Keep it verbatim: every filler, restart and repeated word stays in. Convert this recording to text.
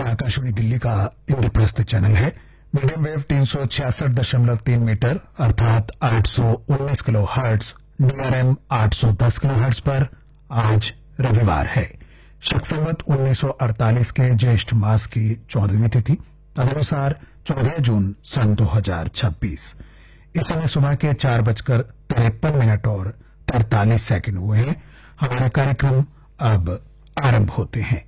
आकाशवाणी दिल्ली का इंद्रप्रस्थ चैनल है। Medium wave तीन सौ छियासठ दशमलव तीन मीटर अर्थात आठ सौ उन्नीस किलो हर्ट्ज, डीआरएम आठ सौ दस किलो हर्ट्ज पर आज रविवार है। शक संवत उन्नीस सौ अड़तालीस के ज्येष्ठ मास की चौदहवीं तिथि, तदनुसार चौदह जून सन दो हजार छब्बीस। इस समय सुबह के चार बजकर तिरपन मिनट और तैंतालीस सेकंड हुए हैं। हमारे कार्यक्रम अब आरंभ होते हैं।